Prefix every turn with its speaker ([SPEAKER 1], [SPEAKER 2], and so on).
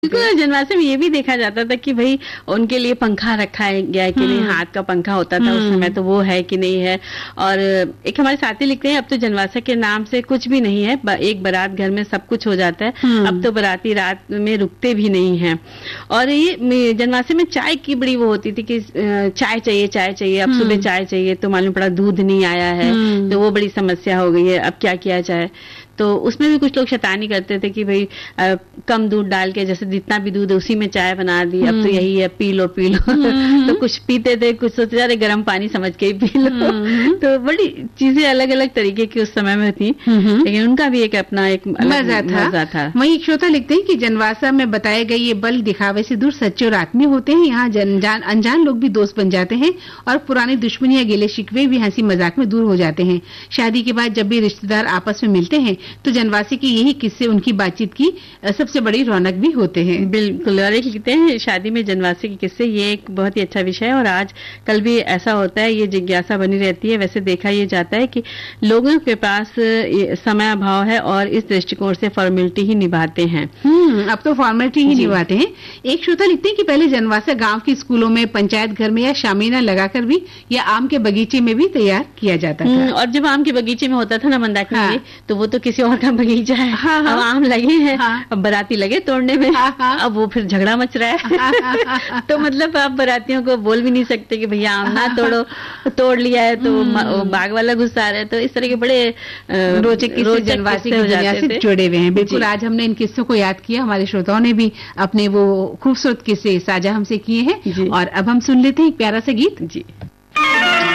[SPEAKER 1] बिल्कुल, जनवासे में ये भी देखा जाता था कि भाई उनके लिए पंखा रखा गया है कि नहीं, हाथ का पंखा होता था उस समय, तो वो है कि नहीं है। और एक हमारे साथी लिखते हैं अब तो जनवासा के नाम से कुछ भी नहीं है, एक बारात घर में सब कुछ हो जाता है, अब तो बाराती रात में रुकते भी नहीं है। और ये जनवासे में चाय की बड़ी वो होती थी कि चाय चाहिए, अब सुबह चाय चाहिए तो मालूम पड़ा दूध नहीं आया है, तो वो बड़ी समस्या हो गई है, अब क्या किया जाए। तो उसमें भी कुछ लोग शैतानी करते थे कि भाई कम दूध डाल के, जैसे जितना भी दूध है उसी में चाय बना दी, अब तो यही है, पी लो तो कुछ पीते थे, कुछ सोचते थे गर्म पानी समझ के ही पी लो। तो बड़ी चीजें अलग अलग तरीके की उस समय में थी, लेकिन उनका भी एक अपना एक मजा था।
[SPEAKER 2] वही एक श्रोता लिखते हैं कि जनवासा में बताए गए ये बल दिखावे से दूर सच्चे और आत्मीय होते हैं, यहाँ अनजान लोग भी दोस्त बन जाते हैं और पुरानी दुश्मनी या गिले शिकवे भी हंसी मजाक में दूर हो जाते हैं। शादी के बाद जब भी रिश्तेदार आपस में मिलते हैं तो जनवासे के यही किस्से उनकी बातचीत की सबसे बड़ी रौनक भी होते हैं।
[SPEAKER 1] बिल्कुल, और एक लिखते हैं शादी में जनवासे के किस्से, ये एक बहुत ही अच्छा विषय है और आज कल भी ऐसा होता है, ये जिज्ञासा बनी रहती है। वैसे देखा ये जाता है कि लोगों के पास समय अभाव है और इस दृष्टिकोण से फॉर्मेलिटी ही निभाते हैं।
[SPEAKER 2] अब तो फॉर्मेलिटी ही निभाते हैं। एक श्रोता लिखते हैं कि पहले जनवासा गांव के स्कूलों में, पंचायत घर में या शामीना लगाकर भी या आम के बगीचे में भी तैयार किया जाता था।
[SPEAKER 1] और जब आम के बगीचे में होता था ना मंदाकिनी में, तो वो तो किसी और का बगीचा है, अब आम लगे हैं, अब बाराती लगे तोड़ने में, अब वो फिर झगड़ा मच रहा है। तो मतलब आप बारातियों को बोल भी नहीं सकते कि भैया आम ना तोड़ो, तोड़ लिया है तो बाग वाला गुस्सा आ रहा है। तो इस तरह के बड़े
[SPEAKER 2] रोचक किस्से जनवासी की दुनिया से जुड़े हुए हैं। बिल्कुल, आज हमने इन किस्सों को याद किया, हमारे श्रोताओं ने भी अपने वो खूबसूरत किस्से साझा हमसे किए हैं। और अब हम सुन लेते हैं एक प्यारा सा गीत।
[SPEAKER 1] जी।